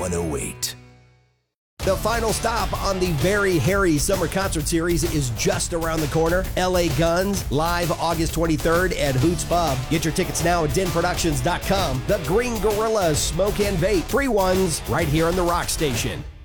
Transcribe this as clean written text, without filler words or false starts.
108. The final stop on the Very Hairy Summer Concert Series is just around the corner. LA Guns, live August 23rd at Hoots Pub. Get your tickets now at denproductions.com. The Green Gorillas, Smoke and Vape, free ones right here on the Rock Station.